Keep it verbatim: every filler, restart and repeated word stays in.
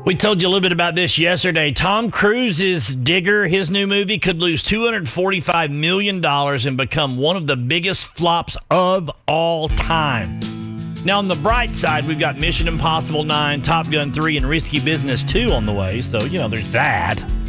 We told you a little bit about this yesterday. Tom Cruise's Digger, his new movie, could lose two hundred forty-five million dollars and become one of the biggest flops of all time. Now, on the bright side, we've got Mission Impossible nine, Top Gun three, and Risky Business two on the way. So, you know, there's that.